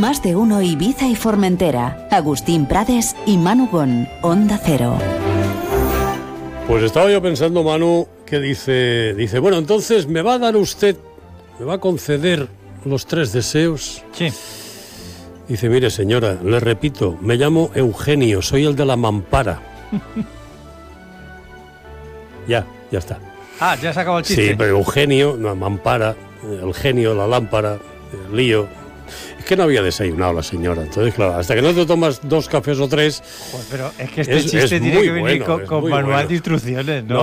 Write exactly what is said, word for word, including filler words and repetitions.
Más de uno Ibiza y Formentera. Agustín Prades y Manu Gon, Onda Cero. Pues estaba yo pensando, Manu, que dice, dice, bueno, entonces me va a dar usted, me va a conceder los tres deseos. Sí. Dice, mire señora, le repito, me llamo Eugenio, soy el de la mampara. Ya, ya está. Ah, ya se acabó el chiste. Sí, pero Eugenio, no, mampara, el genio, la lámpara, el lío. Es que no había desayunado la señora. Entonces, claro, hasta que no te tomas dos cafés o tres... Pues, pero es que este es, chiste es tiene muy que venir bueno, con, es con muy manual bueno. de instrucciones, ¿no? No,